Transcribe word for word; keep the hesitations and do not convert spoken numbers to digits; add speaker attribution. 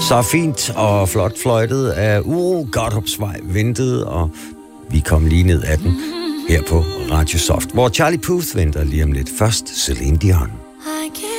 Speaker 1: Så fint og flot fløjtet af Uro, Godthåbsvej ventede, og vi kom lige ned ad den her på Radio Soft, hvor Charlie Puth venter lige om lidt. Først Celine Dion.